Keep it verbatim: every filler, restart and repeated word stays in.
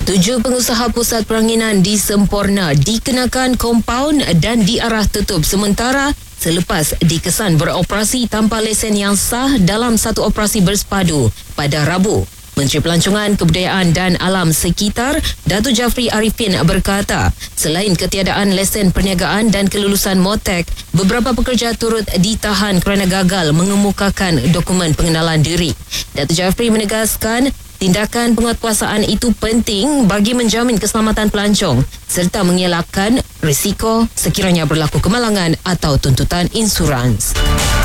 Tujuh pengusaha pusat peranginan di Semporna dikenakan kompaun dan diarah tutup sementara selepas dikesan beroperasi tanpa lesen yang sah dalam satu operasi bersepadu pada Rabu. Menteri Pelancongan, Kebudayaan dan Alam Sekitar, Datuk Jafri Arifin berkata, selain ketiadaan lesen perniagaan dan kelulusan MOTEK, beberapa pekerja turut ditahan kerana gagal mengemukakan dokumen pengenalan diri. Datuk Jafri menegaskan, tindakan penguatkuasaan itu penting bagi menjamin keselamatan pelancong serta mengelakkan risiko sekiranya berlaku kemalangan atau tuntutan insurans.